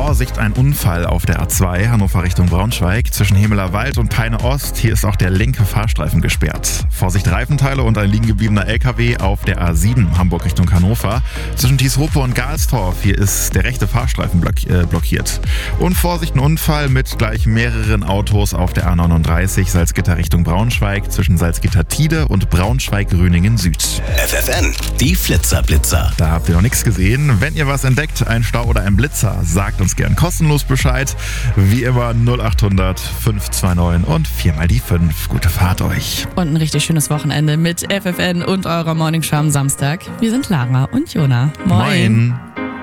Vorsicht, ein Unfall auf der A2 Hannover Richtung Braunschweig zwischen Hemeler Wald und Peine Ost. Hier ist auch der linke Fahrstreifen gesperrt. Vorsicht, Reifenteile und ein liegen gebliebener LKW auf der A7 Hamburg Richtung Hannover. Zwischen Tieshope und Galstorf, hier ist der rechte Fahrstreifen blockiert. Und Vorsicht, ein Unfall mit gleich mehreren Autos auf der A39 Salzgitter Richtung Braunschweig zwischen Salzgitter-Tiede und Braunschweig-Grüningen Süd. FFN, die Flitzer-Blitzer. Da habt ihr noch nichts gesehen. Wenn ihr was entdeckt, ein Stau oder ein Blitzer, sagt uns gern kostenlos Bescheid. Wie immer 0800 529 und 4 mal die 5. Gute Fahrt euch. Und ein richtig schönes Wochenende mit FFN und eurer Morningshow am Samstag. Wir sind Lara und Jona. Moin. Moin.